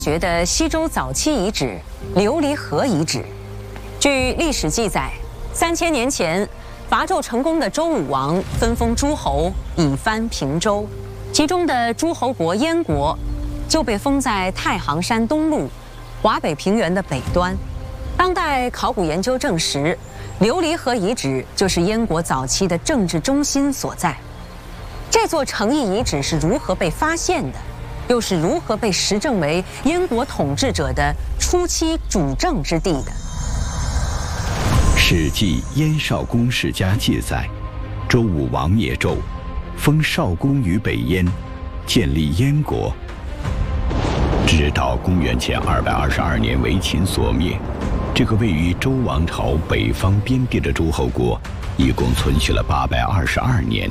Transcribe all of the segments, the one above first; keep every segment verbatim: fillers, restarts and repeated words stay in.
掘的西周早期遗址琉璃河遗址。据历史记载，三千年前，伐纣成功的周武王分封诸侯，以藩平周。其中的诸侯国燕国，就被封在太行山东麓、华北平原的北端。当代考古研究证实，琉璃河遗址就是燕国早期的政治中心所在。这座城邑遗址是如何被发现的？又是如何被实证为燕国统治者的初期主政之地的？ 《史记·燕少公世家》记载，周武王灭纣，封少公于北燕，建立燕国。直到公元前二百二十二年为秦所灭，这个位于周王朝北方边地的诸侯国，一共存续了八百二十二年。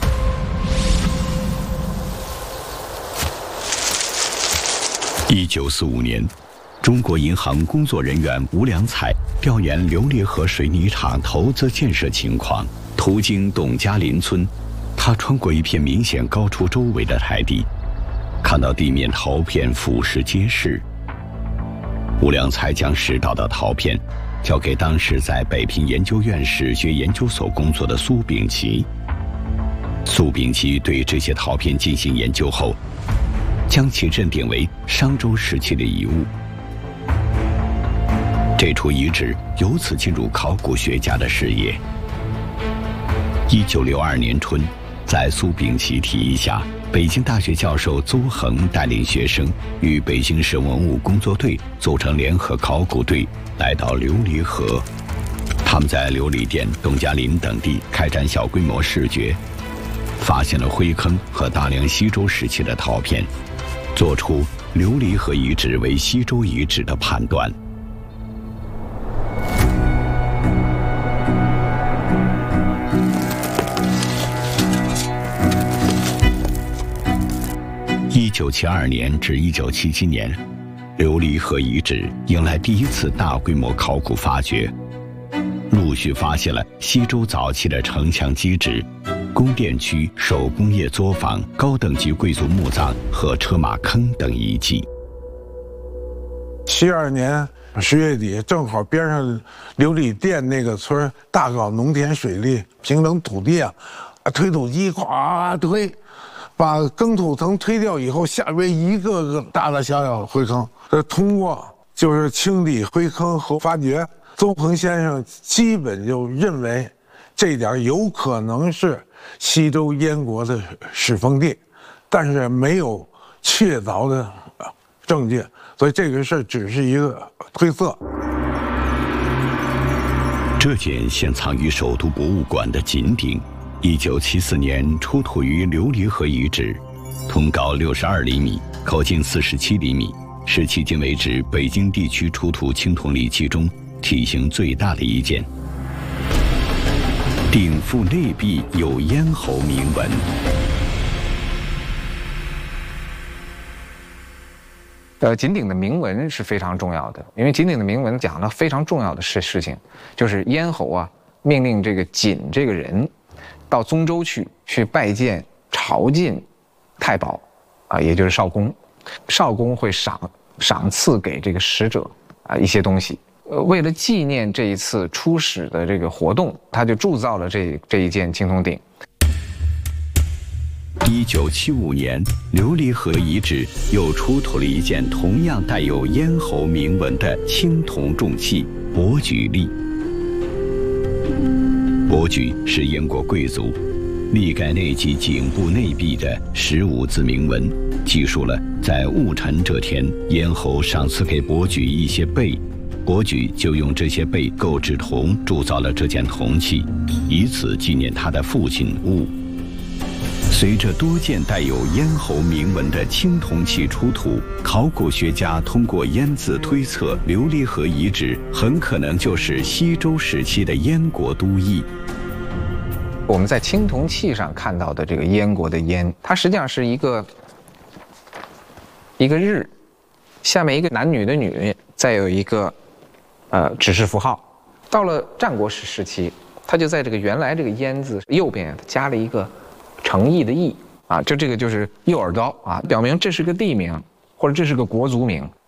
一九四五年，中国银行工作人员吴良彩调研琉璃河水泥厂投资建设情况，途经董家林村，他穿过一片明显高出周围的台地，看到地面陶片腐蚀结实。吴良彩将拾到的陶片交给当时在北平研究院史学研究所工作的苏秉琦。苏秉琦对这些陶片进行研究后，将其认定为商周时期的遗物。这处遗址由此进入考古学家的视野。一九六二年春，在苏秉琦提议下，北京大学教授邹衡带领学生与北京市文物工作队组成联合考古队，来到琉璃河。他们在琉璃店、董家林等地开展小规模视掘，发现了灰坑和大量西周时期的陶片，做出琉璃河遗址为西周遗址的判断。一九七二年至一九七七年，琉璃河遗址迎来第一次大规模考古发掘，陆续发现了西周早期的城墙基址、宫殿区、手工业作坊、高等级贵族墓葬和车马坑等遗迹。 七二年十月底，正好边上琉璃店那个村大搞农田水利，平整土地啊，推土机咵推，把耕土层推掉以后，下边一个个大大小小的灰坑。这通过就是清理灰坑和发掘，邹衡先生基本就认为这点有可能是西周燕国的始封地，但是没有确凿的证据，所以这个事只是一个推测。 这件现藏于首都博物馆的锦鼎，一九七四年出土于琉璃河遗址，通高六十二厘米，口径四十七厘米，是迄今为止北京地区出土青铜礼器中体型最大的一件。鼎腹内壁有咽喉铭文。 呃，锦鼎的铭文是非常重要的，因为锦鼎的铭文讲了非常重要的事事情，就是咽喉啊命令这个锦这个人到宗周去去拜见朝觐太保，啊，也就是少公，少公会赏赏赐给这个使者啊一些东西。呃，为了纪念这一次出使的这个活动，他就铸造了这这一件青铜鼎。 一九七五年，琉璃河遗址又出土了一件同样带有咽喉铭文的青铜重器——伯举立。伯举是燕国贵族，历盖内记颈部内壁的十五字铭文，记述了在戊辰这天，燕侯赏赐给伯举一些贝。伯举就用这些贝构制铜，铸造了这件铜器，以此纪念他的父亲戊。随着多件带有咽喉铭文的青铜器出土，考古学家通过燕字推测，琉璃河遗址很可能就是西周时期的燕国都邑。 我们在青铜器上看到的这个燕国的燕，它实际上是一个一个日，下面一个男女的女，再有一个呃指示符号。到了战国时时期，它就在这个原来这个燕字右边加了一个诚意的意啊，就这个就是右耳刀啊，表明这是个地名。 或者这是个国族名。